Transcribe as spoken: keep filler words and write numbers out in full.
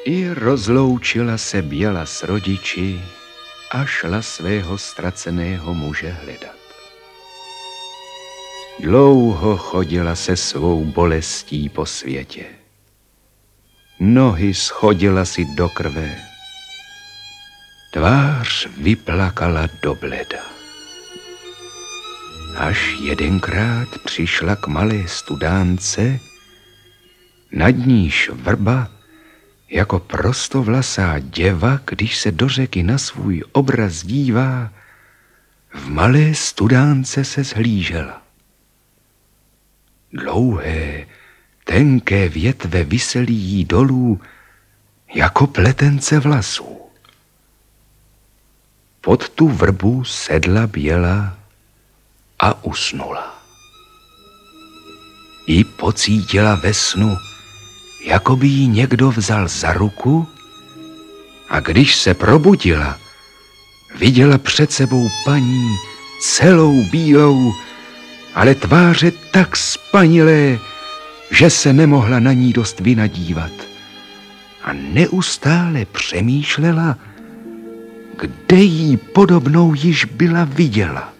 I rozloučila se Běla s rodiči a šla svého ztraceného muže hledat. Dlouho chodila se svou bolestí po světě. Nohy schodila si do krve, tvář vyplakala do bleda. Až jedenkrát přišla k malé studánce, nad níž vrba jako prostovlasá děva, když se do řeky na svůj obraz dívá, v malé studánce se zhlížela. Dlouhé, tenké větve visely jí dolů jako pletence vlasů. Pod tu vrbu sedla Běla a usnula. I pocítila ve snu, jako by jí někdo vzal za ruku, a když se probudila, viděla před sebou paní celou bílou, ale tváře tak spanilé, že se nemohla na ní dost vynadívat. A neustále přemýšlela, kde jí podobnou již byla viděla.